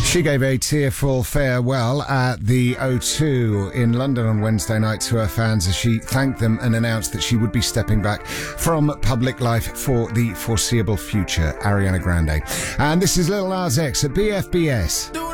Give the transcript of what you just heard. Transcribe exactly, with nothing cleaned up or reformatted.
She gave a tearful farewell at the O two in London on Wednesday night to her fans as she thanked them and announced that she would be stepping back from public life for the foreseeable future. Ariana Grande. And this is Lil Nas X at B F B S.